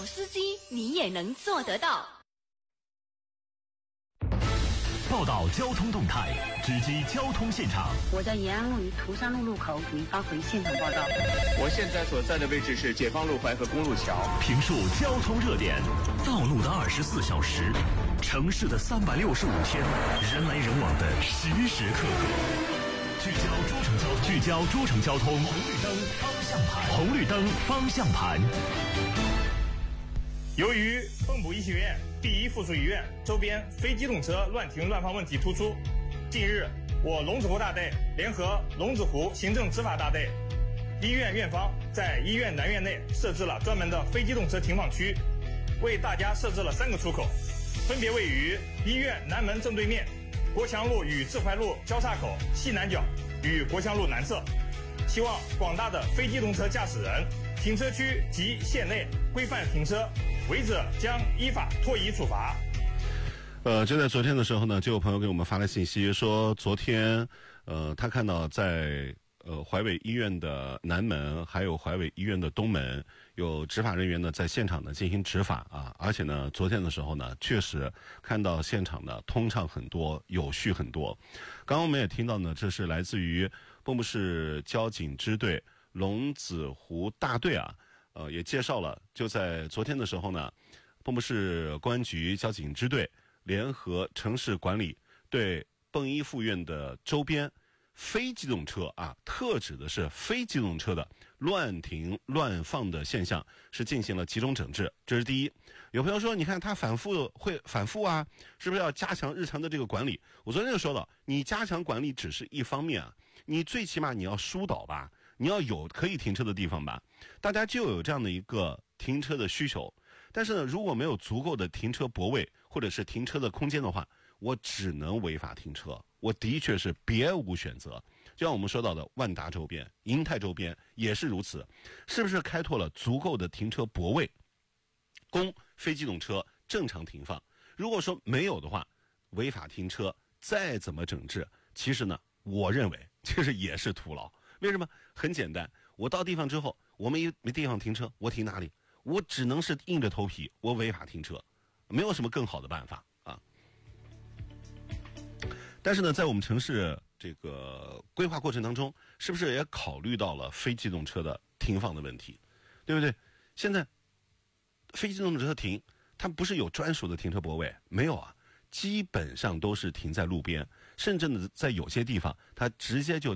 好司机你也能做得到。 报道交通动态，直击交通现场。 我在延安路与涂山路路口给您发回现场报道。 我现在所在的位置是解放路淮河公路桥。 评述交通热点，道路的24小时，城市的365天，人来人往的时时刻刻。聚焦诸城交通，红绿灯方向盘。 由于蚌埠医学院第一附属医院周边非机动车乱停乱放问题突出，近日我龙子湖大队联合龙子湖行政执法大队、医院院方在医院南院内设置了专门的非机动车停放区，为大家设置了3个出口，分别位于医院南门正对面、国强路与志怀路交叉口西南角与国强路南侧。希望广大的非机动车驾驶人停车区及线内规范停车，违者将依法拖移处罚。 就在昨天的时候呢，就有朋友给我们发来信息说，昨天他看到在淮北医院的南门还有淮北医院的东门有执法人员呢在现场呢进行执法啊，而且呢昨天的时候呢确实看到现场呢通畅很多，有序很多。刚刚我们也听到呢，这是来自于蚌埠市交警支队龙子湖大队啊，也介绍了，就在昨天的时候呢，蚌埠市公安局交警支队联合城市管理对蚌医附院的周边非机动车啊，特指的是非机动车的乱停乱放的现象是进行了集中整治，这是第一。有朋友说，你看他会反复啊，是不是要加强日常的这个管理？我昨天就说了，你加强管理只是一方面啊，你最起码你要疏导吧，你要有可以停车的地方吧，大家就有这样的一个停车的需求。但是呢，如果没有足够的停车泊位或者是停车的空间的话，我只能违法停车，我的确是别无选择。就像我们说到的万达周边、银泰周边也是如此，是不是开拓了足够的停车泊位，供非机动车正常停放？如果说没有的话，违法停车再怎么整治，其实呢，我认为其实也是徒劳。为什么？很简单，我到地方之后，我没地方停车，我停哪里？我只能是硬着头皮，我违法停车，没有什么更好的办法啊。但是呢，在我们城市这个规划过程当中，是不是也考虑到了非机动车的停放的问题，对不对？现在非机动车停，它不是有专属的停车泊位，没有啊，基本上都是停在路边，甚至呢，在有些地方，它直接就